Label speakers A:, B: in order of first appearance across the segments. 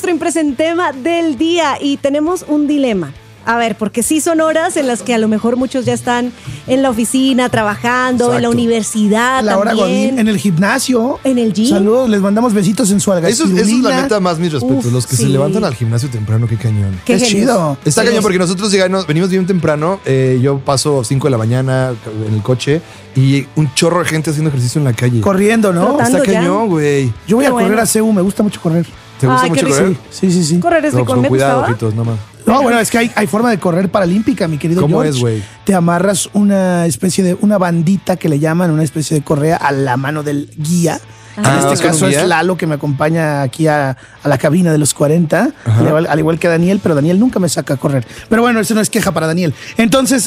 A: nuestro impresentema del día y tenemos un dilema. A ver, porque sí son horas en las que a lo mejor muchos ya están en la oficina, trabajando, en la universidad
B: La hora
A: también.
B: godín, en el gimnasio.
A: En el gym.
B: Saludos, les mandamos besitos en su
C: Eso es la neta más mis respetos. Los que se levantan al gimnasio temprano, qué cañón.
A: Qué
B: es
A: genios.
B: chido.
C: Está cañón porque nosotros venimos bien temprano. Yo paso 5 de la mañana en el coche y un chorro de gente haciendo ejercicio en la calle.
B: Corriendo, ¿no?
A: Trotando.
C: Está
A: ya.
C: cañón, güey.
B: Yo voy
A: Qué
B: a correr
A: bueno.
B: a CEU, me gusta mucho correr.
C: ¿Te gusta
A: Ay, qué
C: mucho
A: rico.
C: correr?
B: Sí.
A: Correr es
C: No,
A: rico,
C: pues con
A: me
C: cuidado,
A: gustaba.
C: ojitos, no más.
B: No, bueno, es que hay forma de correr paralímpica, mi querido
C: ¿Cómo
B: George.
C: es, güey?
B: Te amarras una especie de, una bandita que le llaman, una especie de correa a la mano del guía. En
C: ¿vas
B: este
C: con
B: caso
C: un
B: es
C: guía?
B: Lalo, que me acompaña aquí a la cabina de los 40, al igual que Daniel, pero Daniel nunca me saca a correr. Pero bueno, eso no es queja para Daniel. Entonces,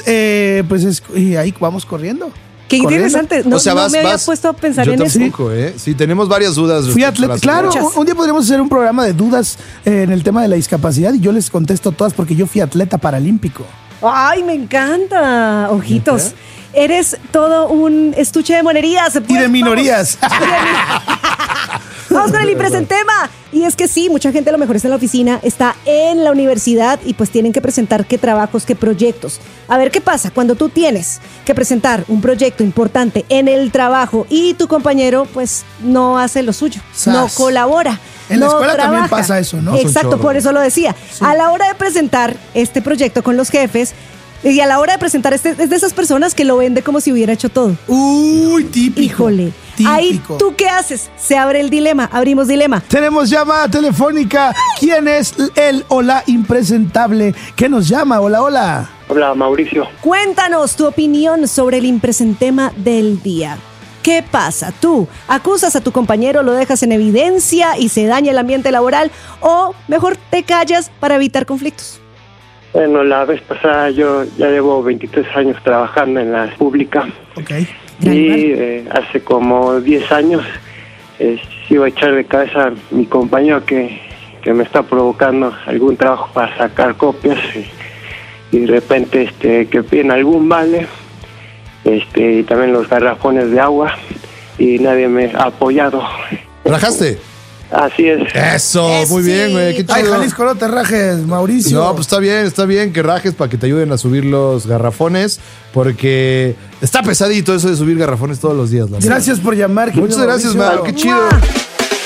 B: y ahí vamos corriendo.
A: Qué
B: Corriendo.
A: interesante. No,
C: O sea,
A: no me había puesto a pensar
C: Yo
A: en eso.
C: tampoco, ¿eh? Sí, tenemos varias dudas.
B: Fui
C: respecto a
B: atleta.
C: las
B: Claro,
A: Muchas.
B: un día podríamos hacer un programa de dudas en el tema de la discapacidad y yo les contesto todas porque yo fui atleta paralímpico.
A: Ay, me encanta. Ojitos. Eres todo un estuche de monerías.
B: Y de minorías.
A: Vamos con el impresentema. Y es que sí, mucha gente a lo mejor está en la oficina, está en la universidad y pues tienen que presentar qué trabajos, qué proyectos. A ver qué pasa cuando tú tienes que presentar un proyecto importante en el trabajo y tu compañero pues no hace lo suyo,
B: Sas.
A: no colabora.
B: En la
A: no
B: escuela también
A: trabaja.
B: pasa eso, ¿no?
A: Exacto,
C: chorro.
A: por eso lo decía. A la hora de presentar este proyecto con los jefes y a la hora de presentar es de esas personas que lo vende como si hubiera hecho todo.
B: Uy, típico.
A: Híjole. Ahí,
B: Típico.
A: ¿tú qué haces? Se abre el dilema, abrimos dilema.
B: Tenemos llamada telefónica. ¿Quién es el o la impresentable que nos llama? Hola, hola.
D: Hola, Mauricio.
A: Cuéntanos tu opinión sobre el impresentema del día. ¿Qué pasa? ¿Tú acusas a tu compañero, lo dejas en evidencia y se daña el ambiente laboral o mejor te callas para evitar conflictos?
D: Bueno, la vez pasada yo ya llevo 23 años trabajando en la pública
B: Ok.
D: y hace como 10 años iba a echar de cabeza a mi compañero que me está provocando algún trabajo para sacar copias y de repente que piden algún vale y también los garrafones de agua y nadie me ha apoyado.
C: ¿Rajaste?
D: Así es.
C: Eso, muy bien, güey. Qué
B: Ay,
C: chido.
B: Jalisco, no te rajes, Mauricio.
C: No, pues está bien que rajes para que te ayuden a subir los garrafones, porque está pesadito eso de subir garrafones todos los días. La
B: Gracias por llamar.
C: verdad. Muchas
B: querido
C: gracias,
B: Mauricio.
C: Mau. Qué chido.